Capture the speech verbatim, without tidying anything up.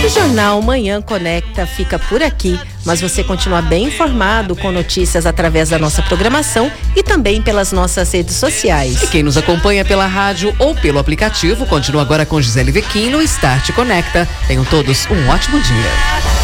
O Jornal Manhã Conecta fica por aqui, mas você continua bem informado com notícias através da nossa programação e também pelas nossas redes sociais. E quem nos acompanha pela rádio ou pelo aplicativo, continua agora com Gisele Vequim no Start Conecta. Tenham todos um ótimo dia.